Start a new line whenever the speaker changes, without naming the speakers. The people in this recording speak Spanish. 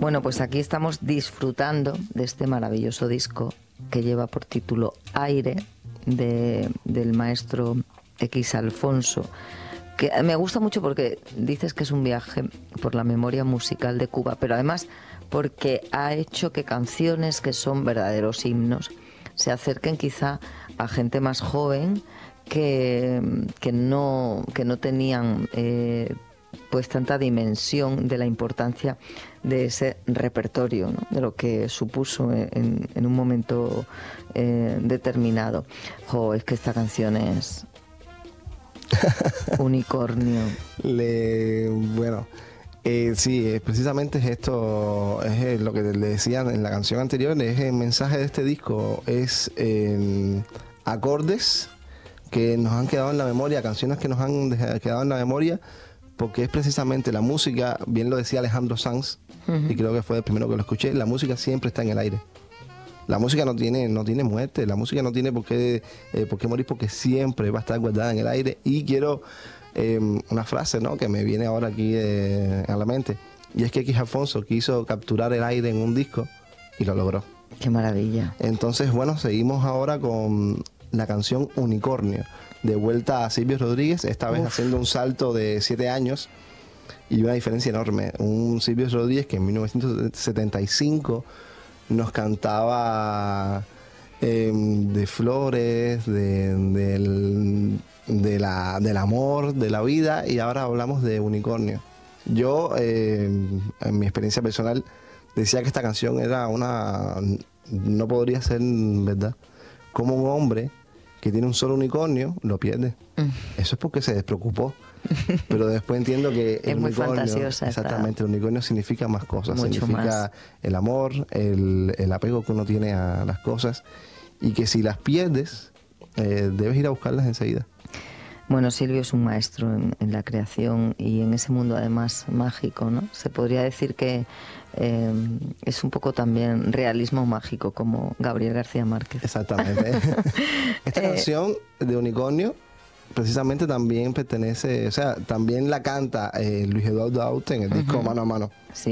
Bueno, pues aquí estamos disfrutando de este maravilloso disco que lleva por título Aire, del maestro X Alfonso, que me gusta mucho porque dices que es un viaje por la memoria musical de Cuba, pero además porque ha hecho que canciones que son verdaderos himnos se acerquen quizá a gente más joven que no tenían pues tanta dimensión de la importancia de ese repertorio, ¿no? De lo que supuso en un momento determinado. Es que esta canción es Unicornio.
Bueno, sí, precisamente es esto, es lo que le decían en la canción anterior, es el mensaje de este disco, es acordes que nos han quedado en la memoria, canciones que nos han quedado en la memoria, porque es precisamente la música, bien lo decía Alejandro Sanz, y creo que fue el primero que lo escuché, la música siempre está en el aire. La música no tiene muerte, la música no tiene por qué morir, porque siempre va a estar guardada en el aire. Y quiero una frase, ¿no?, que me viene ahora aquí a la mente, y es que X Alfonso quiso capturar el aire en un disco y lo logró.
¡Qué maravilla!
Entonces, bueno, seguimos ahora con la canción Unicornio, de vuelta a Silvio Rodríguez, esta vez haciendo un salto de 7 años y una diferencia enorme. Un Silvio Rodríguez que en 1975 nos cantaba de flores, del amor, de la vida, y ahora hablamos de Unicornio. Yo, en mi experiencia personal, decía que esta canción era no podría ser verdad. Como un hombre que tiene un solo unicornio lo pierde. Eso es porque se despreocupó. Pero después entiendo que
es muy fantasiosa.
Exactamente, el unicornio significa más cosas.
Mucho
significa
más.
El amor, el apego que uno tiene a las cosas, y que si las pierdes, debes ir a buscarlas enseguida.
Bueno, Silvio es un maestro en la creación y en ese mundo además mágico, ¿no? Se podría decir que es un poco también realismo mágico, como Gabriel García Márquez.
Exactamente. Esta canción de Unicornio precisamente también pertenece, o sea, también la canta Luis Eduardo Aute en el disco Mano a Mano.
Sí.